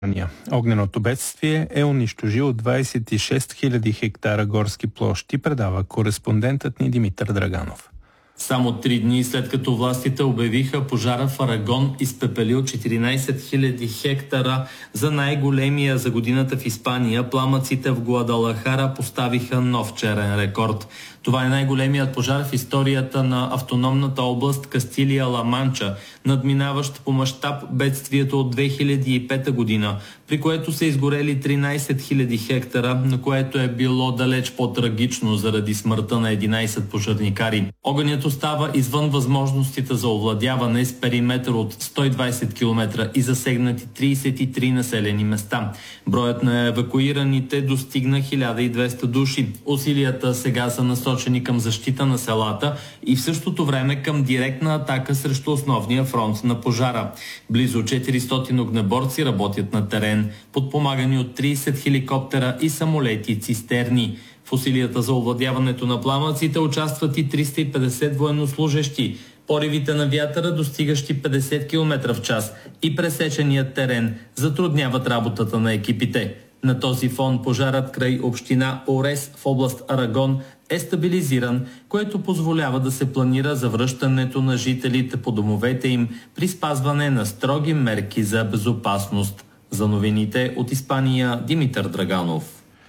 Огненото бедствие е унищожило 26 000 хектара горски площи, предава кореспондентът ни Димитър Драганов. Само 3 дни след като властите обявиха, пожара в Арагон изпепелил 14 000 хектара за най-големия за годината в Испания, пламъците в Гуадалахара поставиха нов черен рекорд. Това е най-големият пожар в историята на автономната област Кастилия-Ла Манча, надминаващ по мащаб бедствието от 2005 година, при което са изгорели 13 000 хектара, на което е било далеч по-трагично заради смъртта на 11 пожарникари. Огънят остава извън възможностите за овладяване с периметър от 120 км и засегнати 33 населени места. Броят на евакуираните достигна 1200 души. Усилията сега са насочени към защита на селата и в същото време към директна атака срещу основния фронт на пожара. Близо 400 огнеборци работят на терен, подпомагани от 30 хеликоптера и самолети цистерни. В усилията за овладяването на пламъците участват и 350 военнослужещи. Поривите на вятъра, достигащи 50 км в час, и пресеченият терен затрудняват работата на екипите. На този фон пожарът край община Орес в област Арагон е стабилизиран, което позволява да се планира завръщането на жителите по домовете им при спазване на строги мерки за безопасност. За новините от Испания, Димитър Драганов.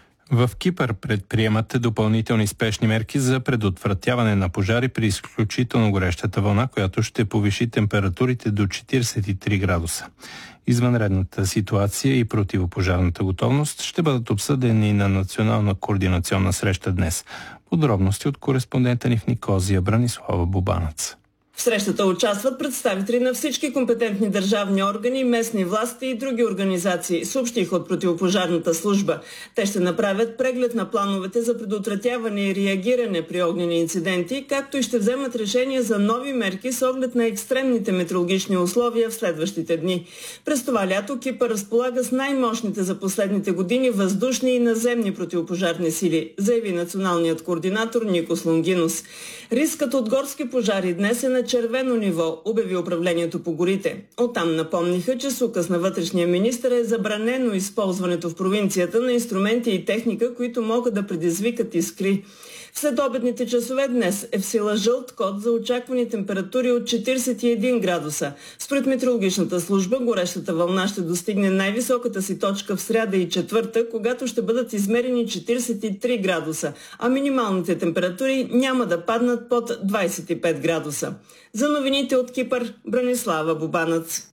В Кипър предприемат допълнителни спешни мерки за предотвратяване на пожари при изключително горещата вълна, която ще повиши температурите до 43 градуса. Извънредната ситуация и противопожарната готовност ще бъдат обсъдени на национална координационна среща днес. Подробности от кореспондента ни в Никозия Бранислава Бубанец. В срещата участват представители на всички компетентни държавни органи, местни власти и други организации, съобщиха от противопожарната служба. Те ще направят преглед на плановете за предотвратяване и реагиране при огнени инциденти, както и ще вземат решения за нови мерки с оглед на екстремните метеорологични условия в следващите дни. През това лято Кипър разполага с най-мощните за последните години въздушни и наземни противопожарни сили, заяви националният координатор Никос Лонгинос. Рискът от горски пожари днес е на червено ниво, обяви управлението по горите. Оттам напомниха, че с указ на вътрешния министър е забранено използването в провинцията на инструменти и техника, които могат да предизвикат искри. В следобедните часове днес е в сила жълт код за очаквани температури от 41 градуса. Според метеорологичната служба, горещата вълна ще достигне най-високата си точка в сряда и четвъртък, когато ще бъдат измерени 43 градуса, а минималните температури няма да паднат под 25 градуса. За новините от Кипър, Бранислава Бубанец.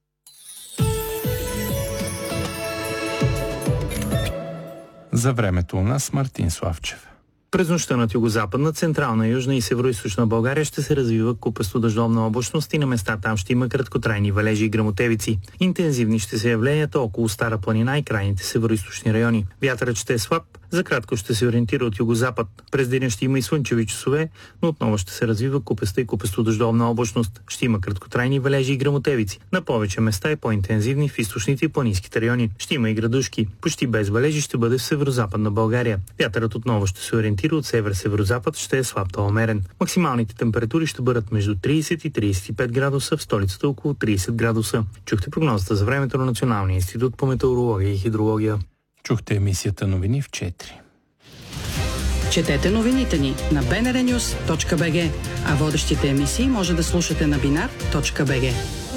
За времето у нас Мартин Славчев. През нощта над югозападна, централна, южна и североизточна България ще се развива купесто дъждовна облачност и на места там ще има краткотрайни валежи и гръмотевици. Интензивни ще се явленията около Стара планина и крайните североизточни райони. Вятърът ще е слаб, за кратко ще се ориентира от югозапад. През деня ще има и слънчеви часове, но отново ще се развива купеста и купесто дъждовна облачност. Ще има краткотрайни валежи и гръмотевици. На повече места и по-интензивни в източните и планинските райони. Ще има и градушки. Почти без валежи ще бъде в северозападна България. Вятърът отново ще се ориентира от север-северозапад, ще е слаб до умерен. Максималните температури ще бъдат между 30 и 35 градуса, в столицата около 30 градуса. Чухте прогнозата за времето на Националния институт по метеорология и хидрология. Чухте емисията новини в 4. Четете новините ни на bnrnews.bg, а водещите емисии може да слушате на binar.bg.